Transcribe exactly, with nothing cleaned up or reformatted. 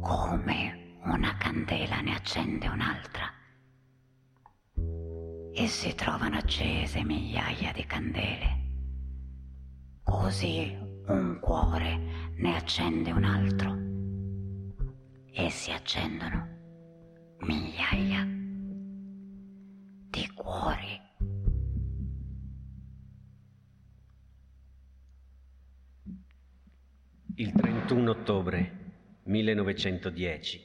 come una candela ne accende un'altra, e si trovano accese migliaia di candele, così un cuore ne accende un altro, e si accendono migliaia di cuori. Il trentuno ottobre millenovecentodieci.